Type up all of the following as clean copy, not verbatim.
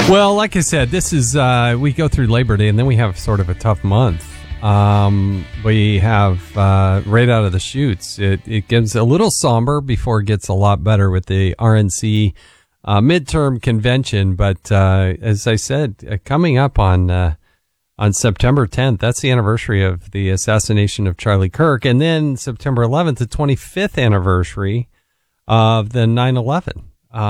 Well, like I said, this is we go through Labor Day, and then we have sort of a tough month. We have right out of the chutes. It gets a little somber before it gets a lot better with the RNC midterm convention. But as I said, coming up on September 10th, that's the anniversary of the assassination of Charlie Kirk, and then September 11th, the 25th anniversary of the 9/11.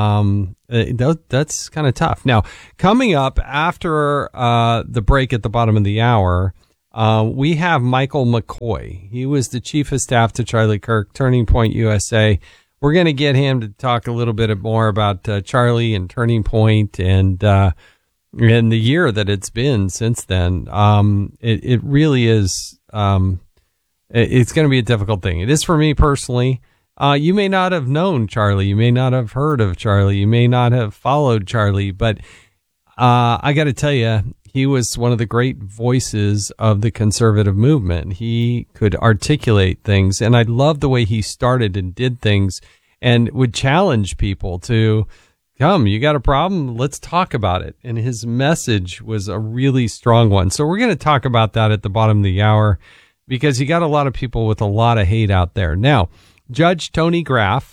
That's kind of tough. Now, coming up after the break at the bottom of the hour, we have Michael McCoy. He was the chief of staff to Charlie Kirk, Turning Point USA. We're going to get him to talk a little bit more about Charlie and Turning Point and the year that it's been since then. It really is. It's going to be a difficult thing. It is for me personally. You may not have known Charlie. You may not have heard of Charlie. You may not have followed Charlie, but I got to tell you, he was one of the great voices of the conservative movement. He could articulate things, and I love the way he started and did things and would challenge people to come, you got a problem? Let's talk about it. And his message was a really strong one. So we're going to talk about that at the bottom of the hour because you got a lot of people with a lot of hate out there. Now, Judge Tony Graff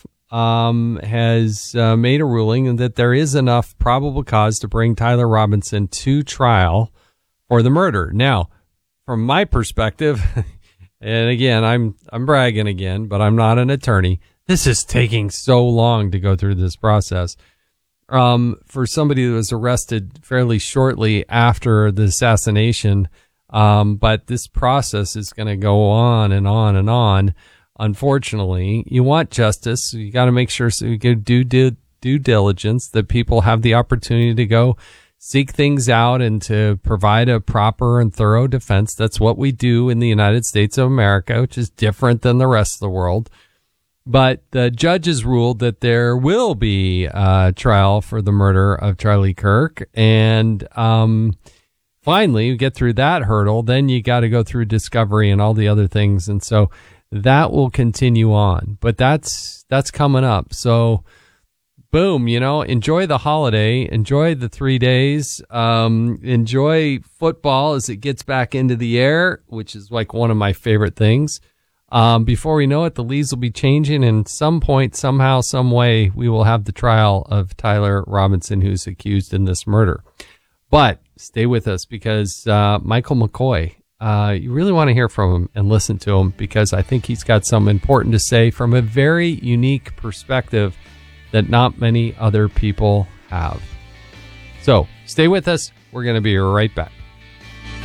has made a ruling that there is enough probable cause to bring Tyler Robinson to trial for the murder. Now, from my perspective, and again, I'm bragging again, but I'm not an attorney. This is taking so long to go through this process. For somebody that was arrested fairly shortly after the assassination, but this process is going to go on and on and on. Unfortunately, you want justice. You got to make sure so you can do due diligence, that people have the opportunity to go seek things out and to provide a proper and thorough defense. That's what we do in the United States of America, which is different than the rest of the world. But the judges ruled that there will be a trial for the murder of Charlie Kirk. And finally, you get through that hurdle, then you got to go through discovery and all the other things. And so that will continue on, but that's coming up. So boom, enjoy the holiday, enjoy the 3 days, enjoy football as it gets back into the air, which is like one of my favorite things. Before we know it, the leaves will be changing, and some point, somehow, some way, we will have the trial of Tyler Robinson, who's accused in this murder. But stay with us because Michael McCoy, you really want to hear from him and listen to him because I think he's got something important to say from a very unique perspective that not many other people have. So stay with us. We're going to be right back.